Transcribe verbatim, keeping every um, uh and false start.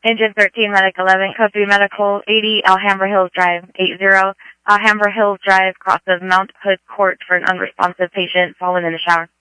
Engine thirteen, Medic eleven, Code three Medical, eighty Alhambra Hills Drive, eighty Alhambra Hills Drive, crosses Mount Hood Court for an unresponsive patient fallen in the shower.